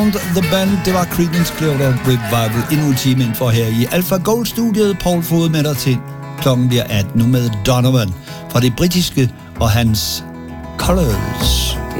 The Band, det var Creedence Clearwater Revival. Endnu en time ind for her i Alpha Gold-studiet. Paul Fod med dig til klokken bliver 18 nu med Donovan fra det britiske og hans Colors.